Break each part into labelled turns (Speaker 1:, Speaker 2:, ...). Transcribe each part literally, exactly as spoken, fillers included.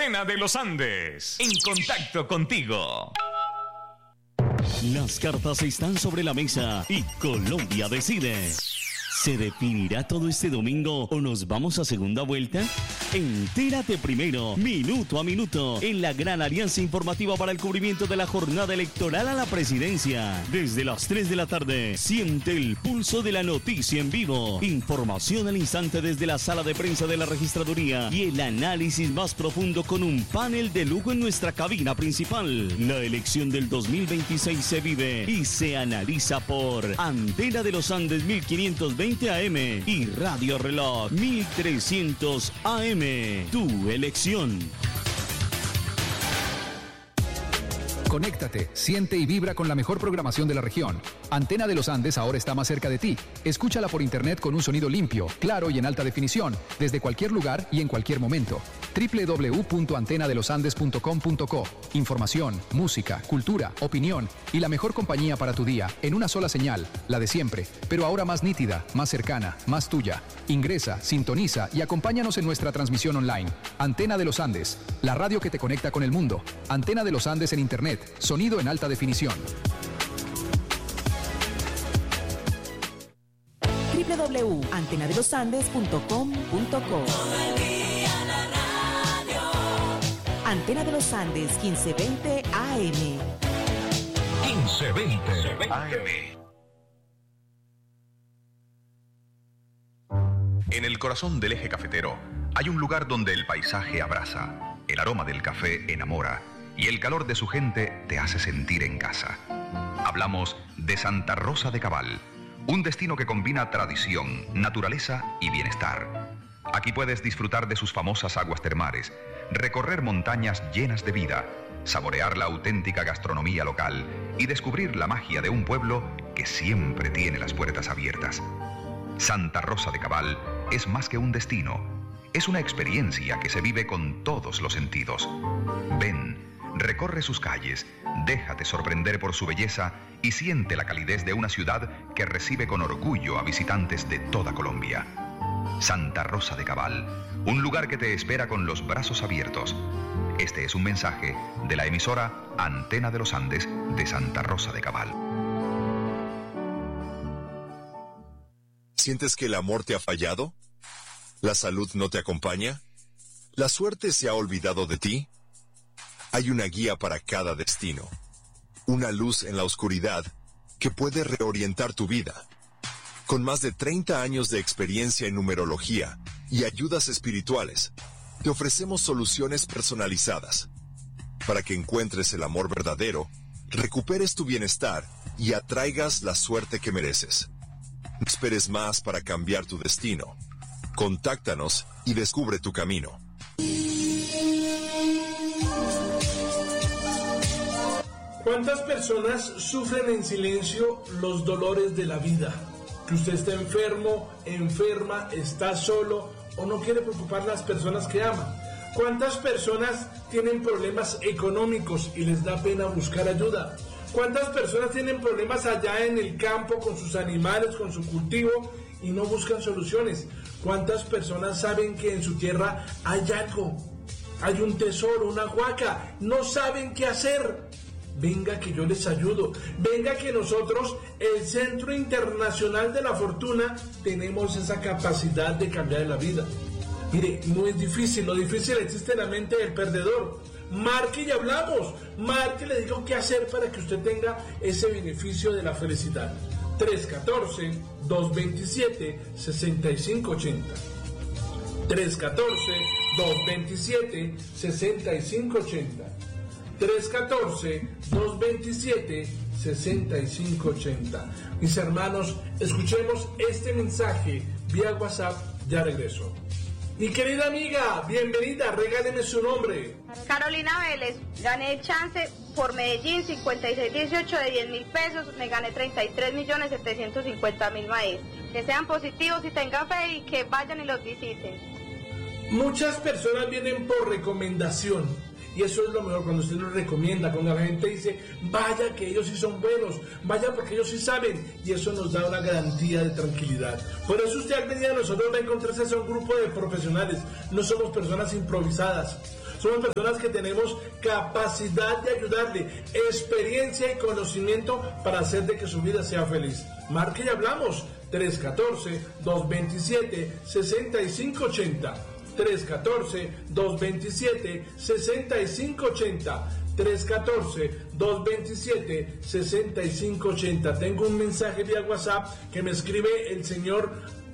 Speaker 1: Antena de los Andes, en contacto contigo.
Speaker 2: Las cartas están sobre la mesa y Colombia decide. ¿Se definirá todo este domingo o nos vamos a segunda vuelta? Entérate primero, minuto a minuto, en la gran alianza informativa para el cubrimiento de la jornada electoral a la presidencia. Desde las tres de la tarde, siente el pulso de la noticia en vivo. Información al instante desde la sala de prensa de la registraduría y el análisis más profundo con un panel de lujo en nuestra cabina principal. La elección del dos mil veintiséis se vive y se analiza por Antena de los Andes mil quinientos veinte A M y Radio Reloj mil trescientos A M. Tu elección.
Speaker 3: Conéctate, siente y vibra con la mejor programación de la región. Antena de los Andes ahora está más cerca de ti. Escúchala por internet con un sonido limpio, claro y en alta definición, desde cualquier lugar y en cualquier momento. doble u doble u doble u punto antena de los andes punto com punto co. Información, música, cultura, opinión y la mejor compañía para tu día en una sola señal, la de siempre, pero ahora más nítida, más cercana, más tuya. Ingresa, sintoniza y acompáñanos en nuestra transmisión online. Antena de los Andes, la radio que te conecta con el mundo. Antena de los Andes en internet, sonido en alta definición.
Speaker 4: doble u doble u doble u punto antena de los andes punto com punto co. Antena de los Andes quince veinte A M.
Speaker 1: quince veinte A M. En el corazón del eje cafetero hay un lugar donde el paisaje abraza, el aroma del café enamora y el calor de su gente te hace sentir en casa. Hablamos de Santa Rosa de Cabal, un destino que combina tradición, naturaleza y bienestar. Aquí puedes disfrutar de sus famosas aguas termales, recorrer montañas llenas de vida, saborear la auténtica gastronomía local y descubrir la magia de un pueblo que siempre tiene las puertas abiertas. Santa Rosa de Cabal es más que un destino, es una experiencia que se vive con todos los sentidos. Ven, recorre sus calles, déjate sorprender por su belleza y siente la calidez de una ciudad que recibe con orgullo a visitantes de toda Colombia. Santa Rosa de Cabal, un lugar que te espera con los brazos abiertos. Este es un mensaje de la emisora Antena de los Andes de Santa Rosa de Cabal.
Speaker 5: ¿Sientes que el amor te ha fallado? ¿La salud no te acompaña? ¿La suerte se ha olvidado de ti? Hay una guía para cada destino, una luz en la oscuridad que puede reorientar tu vida. Con más de treinta años de experiencia en numerología y ayudas espirituales, te ofrecemos soluciones personalizadas para que encuentres el amor verdadero, recuperes tu bienestar y atraigas la suerte que mereces. No esperes más para cambiar tu destino. Contáctanos y descubre tu camino.
Speaker 6: ¿Cuántas personas sufren en silencio los dolores de la vida? Que usted está enfermo, enferma, está solo o no quiere preocupar a las personas que ama. ¿Cuántas personas tienen problemas económicos y les da pena buscar ayuda? ¿Cuántas personas tienen problemas allá en el campo con sus animales, con su cultivo y no buscan soluciones? ¿Cuántas personas saben que en su tierra hay algo? Hay un tesoro, una huaca, no saben qué hacer. Venga que yo les ayudo, venga que nosotros, el Centro Internacional de la Fortuna, tenemos esa capacidad de cambiar la vida. Mire, no es difícil, lo difícil existe en la mente del perdedor. Marque y hablamos, marque y le digo qué hacer para que usted tenga ese beneficio de la felicidad. tres uno cuatro, dos dos siete, seis cinco ocho cero. tres uno cuatro, dos dos siete, seis cinco ocho cero. tres uno cuatro, dos dos siete, seis cinco ocho cero. Mis hermanos, escuchemos este mensaje vía WhatsApp, ya regreso. Mi querida amiga, bienvenida, regáleme su nombre.
Speaker 7: Carolina Vélez, gané el chance por Medellín, cincuenta y seis dieciocho de diez mil pesos, me gané treinta y tres millones setecientos cincuenta mil maestros. Que sean positivos y tengan fe y que vayan y los visiten.
Speaker 6: Muchas personas vienen por recomendación. Y eso es lo mejor, cuando usted nos recomienda, cuando la gente dice, vaya que ellos sí son buenos, vaya porque ellos sí saben, y eso nos da una garantía de tranquilidad. Por eso usted al venir a nosotros va a encontrarse a un grupo de profesionales, no somos personas improvisadas. Somos personas que tenemos capacidad de ayudarle, experiencia y conocimiento para hacer de que su vida sea feliz. Marque y hablamos. tres uno cuatro, dos dos siete, seis cinco ocho cero. tres uno cuatro, dos dos siete, seis cinco ocho cero. tres uno cuatro, dos dos siete, seis cinco ocho cero. Tengo un mensaje vía WhatsApp que me escribe el señor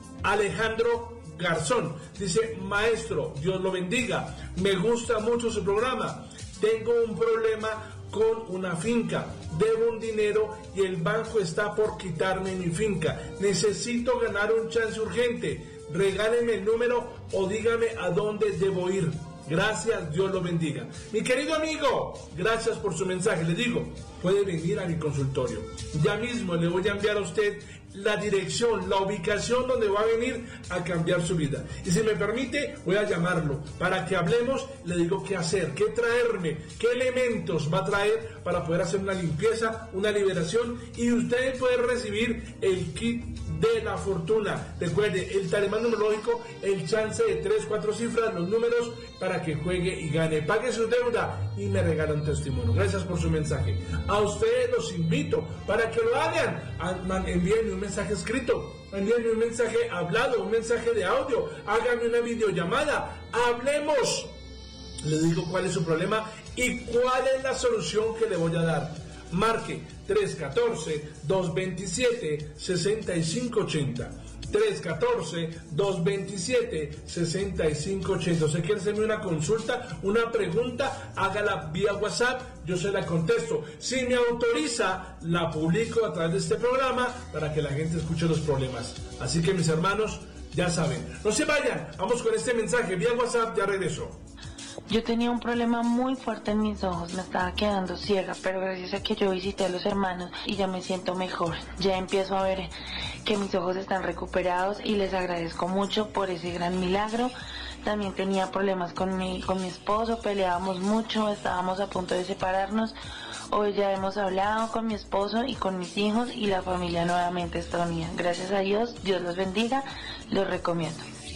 Speaker 6: Alejandro Garzón. Dice: maestro, Dios lo bendiga, me gusta mucho su programa. Tengo un problema con una finca, debo un dinero y el banco está por quitarme mi finca. Necesito ganar un chance urgente. Regáleme el número o dígame a dónde debo ir. Gracias, Dios lo bendiga. Mi querido amigo, gracias por su mensaje. Le digo, puede venir a mi consultorio. Ya mismo le voy a enviar a usted la dirección, la ubicación donde va a venir a cambiar su vida. Y si me permite, voy a llamarlo para que hablemos. Le digo qué hacer, qué traerme, qué elementos va a traer para poder hacer una limpieza, una liberación y usted puede recibir el kit de la fortuna. Recuerde, el talismán numerológico, el chance de tres, cuatro cifras, los números para que juegue y gane. Pague su deuda y me regala un testimonio. Gracias por su mensaje. A ustedes los invito para que lo hagan. Envíenme un mensaje escrito, envíenme un mensaje hablado, un mensaje de audio, háganme una videollamada, hablemos. Le digo cuál es su problema y cuál es la solución que le voy a dar. Marque tres uno cuatro, dos dos siete, seis cinco ocho cero. tres uno cuatro, dos dos siete, seis cinco ocho cero. Si quiere hacerme una consulta, una pregunta, hágala vía WhatsApp, yo se la contesto. Si me autoriza, la publico a través de este programa para que la gente escuche los problemas. Así que mis hermanos, ya saben, no se vayan, vamos con este mensaje vía WhatsApp, ya regreso.
Speaker 8: Yo tenía un problema muy fuerte en mis ojos, me estaba quedando ciega, pero gracias a que yo visité a los hermanos y ya me siento mejor. Ya empiezo a ver que mis ojos están recuperados y les agradezco mucho por ese gran milagro. También tenía problemas con mi, con mi esposo, peleábamos mucho, estábamos a punto de separarnos. Hoy ya hemos hablado con mi esposo y con mis hijos y la familia nuevamente está unida. Gracias a Dios, Dios los bendiga, los recomiendo.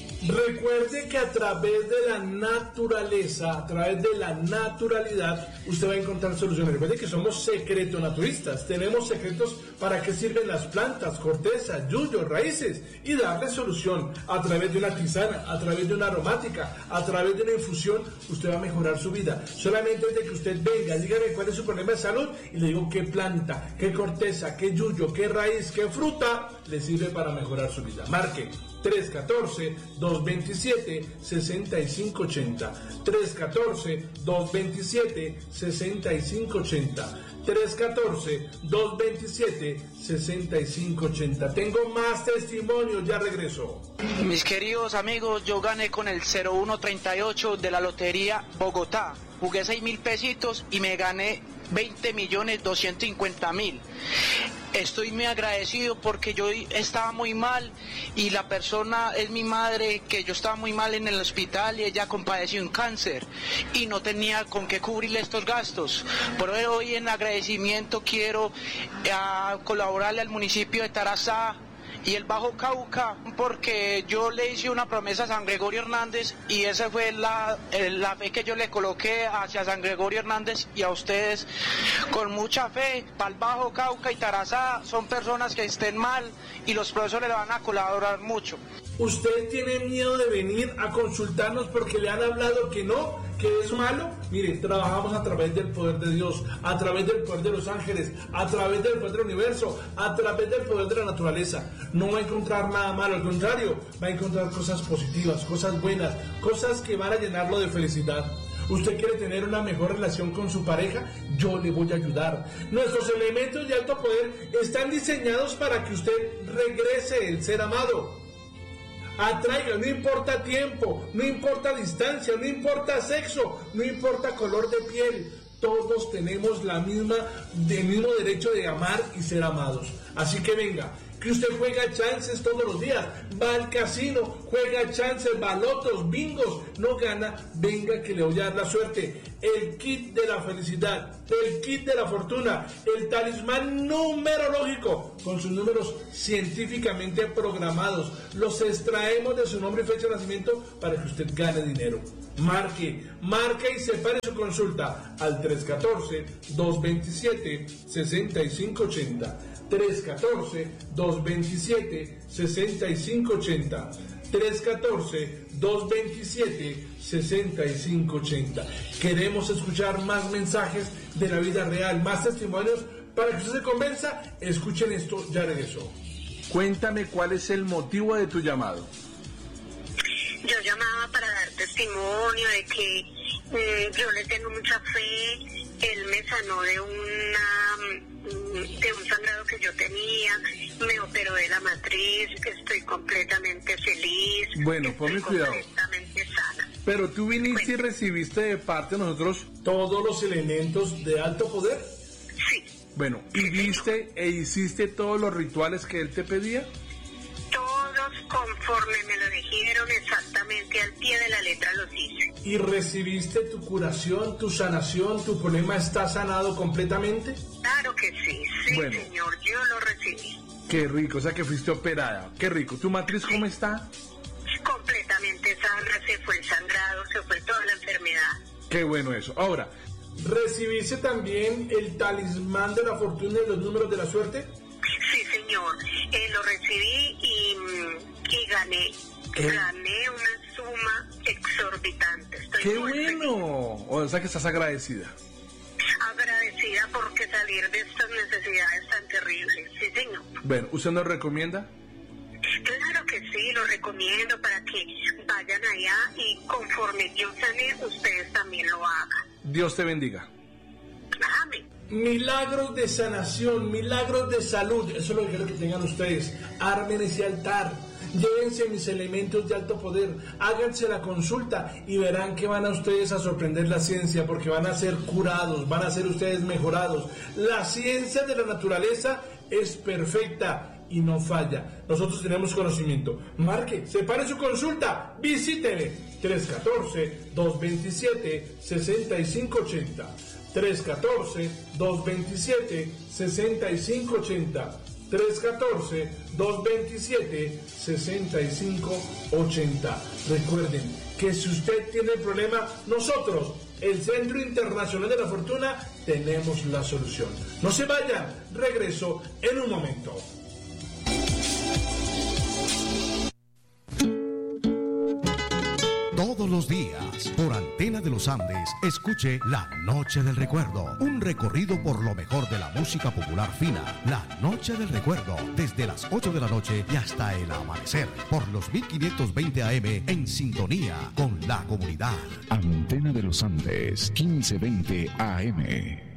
Speaker 6: Recuerde que a través de la naturaleza, a través de la naturalidad, usted va a encontrar soluciones. Recuerde que somos secretonaturistas, tenemos secretos para qué sirven las plantas, corteza, yuyos, raíces, y darle solución a través de una tisana, a través de una aromática, a través de una infusión. Usted va a mejorar su vida. Solamente desde que usted venga, dígame cuál es su problema de salud y le digo qué planta, qué corteza, qué yuyo, qué raíz, qué fruta le sirve para mejorar su vida. Marque tres uno cuatro, dos dos siete, seis cinco ocho cero. tres uno cuatro, dos dos siete, seis cinco ocho cero. tres uno cuatro, dos dos siete, seis cinco ocho cero. Tengo más testimonios, ya regreso.
Speaker 9: Mis queridos amigos, yo gané con el cero uno treinta y ocho de la Lotería Bogotá. Jugué seis mil pesitos y me gané veinte millones doscientos cincuenta mil. Estoy muy agradecido porque yo estaba muy mal y la persona es mi madre, que yo estaba muy mal en el hospital y ella compadeció un cáncer y no tenía con qué cubrirle estos gastos. Por hoy en agradecimiento quiero uh, colaborarle al municipio de Tarazá y el Bajo Cauca, porque yo le hice una promesa a San Gregorio Hernández y esa fue la, la fe que yo le coloqué hacia San Gregorio Hernández y a ustedes. Con mucha fe, para el Bajo Cauca y Tarazá son personas que estén mal y los profesores le van a colaborar mucho.
Speaker 6: ¿Usted tiene miedo de venir a consultarnos porque le han hablado que no, que es malo? Mire, trabajamos a través del poder de Dios, a través del poder de los ángeles, a través del poder del universo, a través del poder de la naturaleza. No va a encontrar nada malo, al contrario, va a encontrar cosas positivas, cosas buenas, cosas que van a llenarlo de felicidad. ¿Usted quiere tener una mejor relación con su pareja? Yo le voy a ayudar. Nuestros elementos de alto poder están diseñados para que usted regrese el ser amado. Atraiga, no importa tiempo, no importa distancia, no importa sexo, no importa color de piel. Todos tenemos la misma, el mismo derecho de amar y ser amados. Así que venga, que usted juega chances todos los días, va al casino, juega chances, balotos, bingos, no gana, venga que le voy a dar la suerte. el kit de la felicidad, el kit de la fortuna, el talismán numerológico con sus números científicamente programados. Los extraemos de su nombre y fecha de nacimiento para que usted gane dinero. Marque, marque y separe su consulta al tres uno cuatro, dos dos siete, seis cinco ocho cero. tres uno cuatro, dos dos siete, seis cinco ocho cero. tres uno cuatro, dos dos siete, seis cinco ocho cero. Queremos escuchar más mensajes de la vida real, más testimonios para que usted se convenza. Escuchen esto, ya regresó.
Speaker 10: Cuéntame cuál es el motivo de tu llamado.
Speaker 11: Yo llamaba para dar testimonio de que eh, yo le tengo mucha fe. Él me sanó de una de un sangrado que yo tenía, me operó de la matriz, estoy completamente feliz.
Speaker 10: Bueno, ponme cuidado.
Speaker 11: Completamente sana.
Speaker 10: Pero tú viniste y recibiste de parte de nosotros
Speaker 6: todos los elementos de alto poder.
Speaker 11: Sí.
Speaker 10: Bueno, ¿y viste e hiciste todos los rituales que él te pedía?
Speaker 11: Todos conforme me lo dijeron, exactamente al pie de la letra los hice.
Speaker 6: ¿Y recibiste tu curación, tu sanación, tu problema está sanado completamente?
Speaker 11: Claro que sí, sí,
Speaker 10: bueno,
Speaker 11: señor, yo lo recibí.
Speaker 10: Qué rico, o sea que fuiste operada, qué rico. ¿Tu matriz cómo está?
Speaker 11: Completamente sana, se fue el sangrado, se fue toda la enfermedad.
Speaker 10: Qué bueno eso. Ahora,
Speaker 6: ¿recibiste también el talismán de la fortuna y los números de la suerte?
Speaker 11: Sí, señor, eh, lo recibí y, y gané. ¿Qué? Gané una suma exorbitante. Estoy
Speaker 10: ¡Qué bueno! Feliz. O sea que estás agradecida.
Speaker 11: Agradecida porque salir de estas necesidades tan terribles, sí, señor.
Speaker 10: Bueno, ¿usted nos recomienda?
Speaker 11: Claro que sí, lo recomiendo para que vayan allá y conforme yo sané, ustedes también lo hagan.
Speaker 10: Dios te bendiga.
Speaker 11: Amén.
Speaker 6: Milagros de sanación, milagros de salud, eso es lo que quiero que tengan ustedes. Armen ese altar, llévense mis elementos de alto poder, háganse la consulta y verán que van a ustedes a sorprender la ciencia, porque van a ser curados, van a ser ustedes mejorados. La ciencia de la naturaleza es perfecta y no falla. Nosotros tenemos conocimiento. Marque, separe su consulta, visítele tres uno cuatro, dos dos siete, seis cinco ocho cero. tres uno cuatro, dos dos siete, seis cinco ocho cero. tres uno cuatro, dos dos siete, seis cinco ocho cero. Recuerden que si usted tiene el problema, nosotros, el Centro Internacional de la Fortuna, tenemos la solución. No se vayan, regreso en un momento.
Speaker 12: Todos los días, por Antena de los Andes, escuche La Noche del Recuerdo, un recorrido por lo mejor de la música popular fina. La Noche del Recuerdo, desde las ocho de la noche y hasta el amanecer, por los mil quinientos veinte A M, en sintonía con la comunidad.
Speaker 13: Antena de los Andes, quince veinte A M.